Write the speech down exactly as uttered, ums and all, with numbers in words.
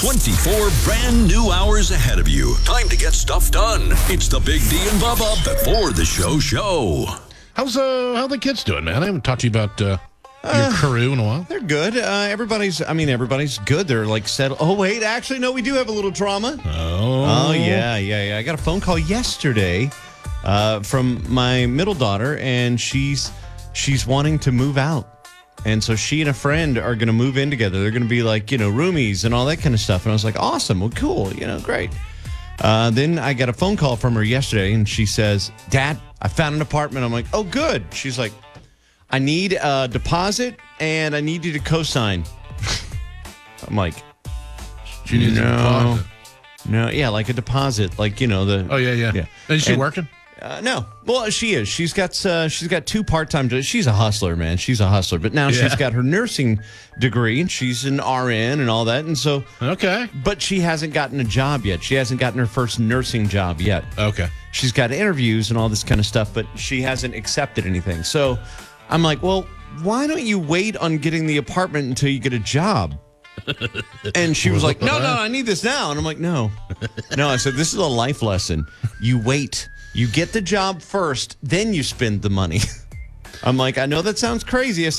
twenty-four brand new hours ahead of you. Time to get stuff done. It's the Big D and Bubba Before the Show show. How's uh how the kids doing, man? I haven't talked to you about uh, your Uh, crew in a while. They're good. Uh, everybody's, I mean, everybody's good. They're like settled. Oh, wait, actually, no, we do have a little drama. Oh. Oh, yeah, yeah, yeah. I got a phone call yesterday uh, from my middle daughter, and she's she's wanting to move out. And so she and a friend are going to move in together. They're going to be like, you know, roomies and all that kind of stuff. And I was like, awesome. Well, cool. You know, great. Uh, then I got a phone call from her yesterday, and she says, Dad, I found an apartment. I'm like, oh, good. She's like, I need a deposit, and I need you to co-sign. I'm like, She needs a no, deposit. no, yeah, like a deposit, like, you know, the. Oh, yeah, yeah. Yeah. Is she And- working? Uh, no, well, she is. She's got uh, she's got two part time jobs. She's a hustler, man. She's a hustler. But now Yeah. she's got her nursing degree, and she's an R N and all that. And so, Okay. but she hasn't gotten a job yet. She hasn't gotten her first nursing job yet. Okay. She's got interviews and all this kind of stuff, but she hasn't accepted anything. So, I'm like, well, why don't you wait on getting the apartment until you get a job? And she was like, no, no, I need this now. And I'm like, no, no. I said, this is a life lesson. You wait. You get the job first, then you spend the money. I'm like, I know that sounds crazy. I